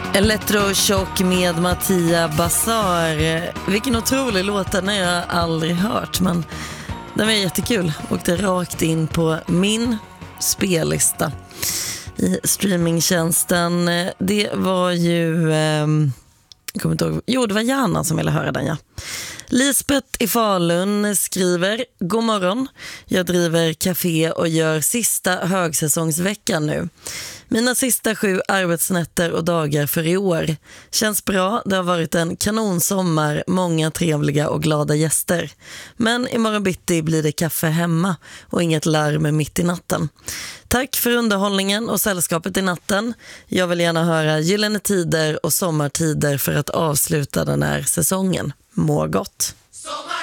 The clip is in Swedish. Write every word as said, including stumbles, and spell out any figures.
Electrochock med Mattia Bazar. Vilken otrolig låt, den har jag aldrig hört, men den var jättekul. Åkte rakt in på min spellista i streamingtjänsten. Det var ju eh, jag kommer inte ihåg. Jo, det var Jana som ville höra den, ja. Lisbeth i Falun skriver: God morgon, jag driver café och gör sista högsäsongsveckan nu. Mina sista sju arbetsnätter och dagar för i år. Känns bra, det har varit en kanonsommar, många trevliga och glada gäster. Men imorgon bitti blir det kaffe hemma och inget larm mitt i natten. Tack för underhållningen och sällskapet i natten. Jag vill gärna höra Gyllene tider och sommartider för att avsluta den här säsongen. Må gott!